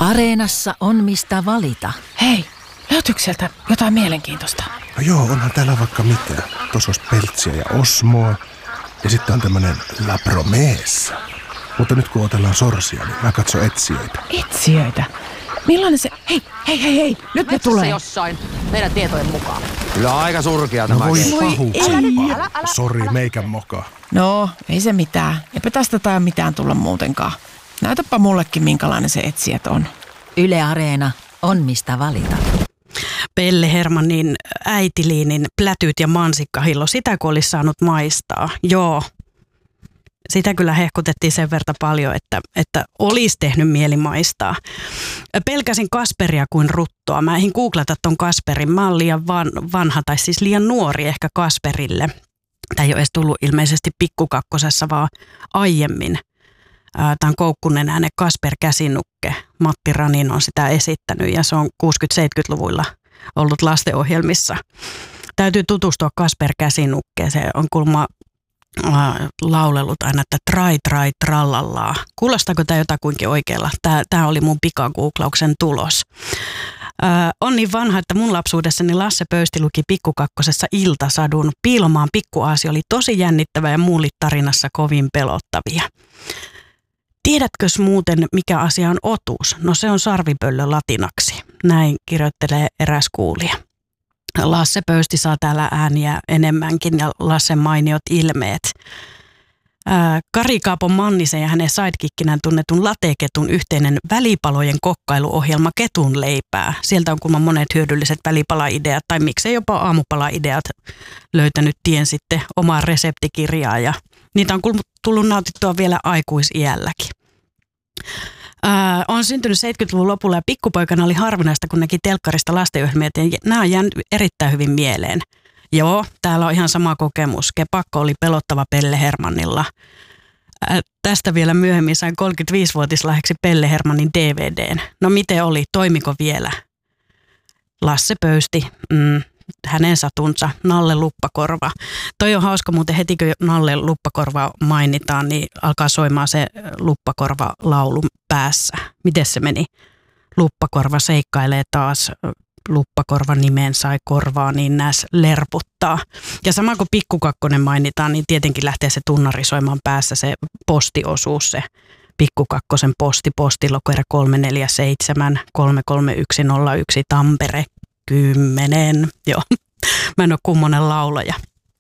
Areenassa on mistä valita. Hei, löytyykö sieltä jotain mielenkiintoista? No joo, onhan täällä vaikka mitä. Tuossa olisi peltsiä ja osmoa. Ja sitten on tämmönen La Promessa. Mutta nyt kun otellaan sorsia, niin mä katson etsijöitä. Etsijöitä? Millainen se... Hei, nyt ne tulee. Jossain, meidän tietojen mukaan. Kyllä aika surkea tämä. No voi kenttä. pahuksempaa. Sori, meikän moka. No, ei se mitään. Eipä tästä tai mitään tulla muutenkaan. Näytäpä mullekin, minkälainen se etsijät on. Yle Areena on mistä valita. Pelle Hermannin äitiliinin plätyt ja mansikkahillo, sitä kun olisi saanut maistaa. Joo, sitä kyllä hehkutettiin sen verran paljon, että olisi tehnyt mieli maistaa. Pelkäsin Kasperia kuin ruttoa. Mä ehdin googlata ton Kasperin. Mä oon liian vanha, tai siis liian nuori ehkä Kasperille. Tämä ei ole edes tullut ilmeisesti Pikkukakkosessa, vaan aiemmin. Tämä on koukkunenäinen Kasper Käsinukke. Matti Ranin on sitä esittänyt ja se on 60-70-luvuilla ollut lastenohjelmissa. Täytyy tutustua Kasper Käsinukkeen. Se on kuulemma laulellut aina, että trai trallallaa. Kuulostaako tämä jotakuinkin oikealla? Tämä oli mun pikagooglauksen tulos. On niin vanha, että mun lapsuudessani Lasse Pöysti luki Pikkukakkosessa Iltasadun. Piilomaan pikkuaasi oli tosi jännittävä ja muulit tarinassa kovin pelottavia. Tiedätkös muuten, mikä asia on otus? No se on sarvipöllö latinaksi. Näin kirjoittelee eräs kuulija. Lasse Pöysti saa täällä ääniä enemmänkin ja Lassen mainiot ilmeet. Kari Kaapon Mannisen ja hänen sidekickinään tunnetun Lateketun yhteinen välipalojen kokkailuohjelma Ketun leipää. Sieltä on kuulemma monet hyödylliset välipalaideat tai miksei jopa aamupalaideat löytänyt tien sitten omaan reseptikirjaan ja niitä on tullut nautittua vielä aikuisiälläkin. On syntynyt 70-luvun lopulla ja pikkupoikana oli harvinaista, kun näki telkkarista lastenohjelmia, ja nämä on jäänyt erittäin hyvin mieleen. Joo, täällä on ihan sama kokemus. Kepakko oli pelottava Pelle Hermannilla. Tästä vielä myöhemmin sain 35-vuotislahjaksi Pelle Hermannin DVDn. No miten oli? Toimiko vielä? Lasse Pöysti. Hänen satunsa, Nalle Luppakorva. Toi on hauska, muuten heti kun Nalle Luppakorva mainitaan, niin alkaa soimaan se Luppakorva-laulu päässä. Miten se meni? Luppakorva seikkailee taas, Luppakorva nimeen sai korvaa, niin näs lerputtaa. Ja sama kuin Pikkukakkonen mainitaan, niin tietenkin lähtee se tunnari soimaan päässä, se postiosuus, se Pikkukakkosen postilokoerä 347 33101 Tampere 10. Joo, mä en ole kummonen laulaja.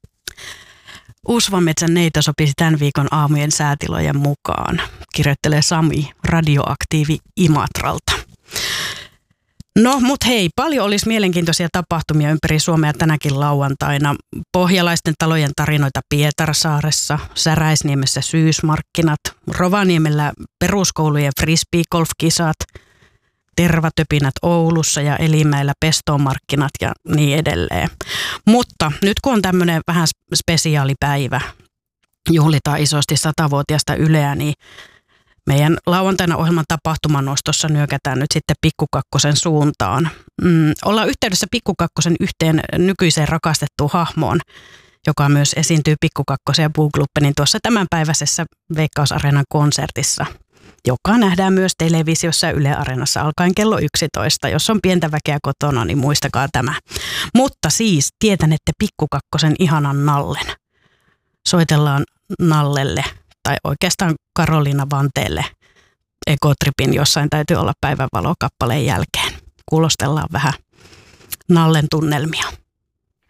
Usvametsän neito sopisi tämän viikon aamujen säätilojen mukaan, kirjoittelee Sami Radioaktiivi Imatralta. No, mut hei, paljon olisi mielenkiintoisia tapahtumia ympäri Suomea tänäkin lauantaina. Pohjalaisten talojen tarinoita Pietarsaaressa, Säräisniemessä syysmarkkinat, Rovaniemellä peruskoulujen frisbee-golf-kisat, tervatöpinät Oulussa ja Elimäellä pestomarkkinat ja niin edelleen. Mutta nyt kun on tämmöinen vähän spesiaalipäivä, juhlitaan isosti 100-vuotiaasta Yleä, niin meidän lauantaina ohjelman tapahtumanostossa nyökätään nyt sitten Pikkukakkosen suuntaan. Ollaan yhteydessä Pikkukakkosen yhteen nykyiseen rakastettuun hahmoon, joka myös esiintyy Pikkukakkosen ja Boogluppenin tuossa tämänpäiväisessä Veikkaus-areenan konsertissa, joka nähdään myös televisiossa ja Yle Areenassa alkaen kello 11. Jos on pientä väkeä kotona, niin muistakaa tämä. Mutta siis tietänette Pikkukakkosen ihanan Nallen. Soitellaan Nallelle, tai oikeastaan Karoliina Vanteelle Ekotripin jossain täytyy olla päivänvalokappaleen jälkeen. Kuulostellaan vähän Nallen tunnelmia.